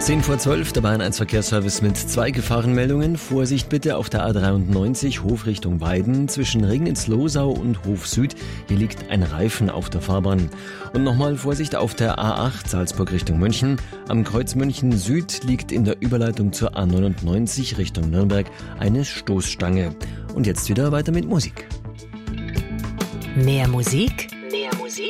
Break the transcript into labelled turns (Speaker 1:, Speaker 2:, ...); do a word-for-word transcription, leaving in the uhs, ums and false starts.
Speaker 1: zehn vor zwölf, der Bayern eins Verkehrsservice mit zwei Gefahrenmeldungen. Vorsicht bitte auf der A dreiundneunzig, Hof Richtung Weiden, zwischen Regnitz-Losau und Hof Süd. Hier liegt ein Reifen auf der Fahrbahn. Und nochmal Vorsicht auf der A acht, Salzburg Richtung München. Am Kreuz München Süd liegt in der Überleitung zur A neunundneunzig Richtung Nürnberg eine Stoßstange. Und jetzt wieder weiter mit Musik.
Speaker 2: Mehr Musik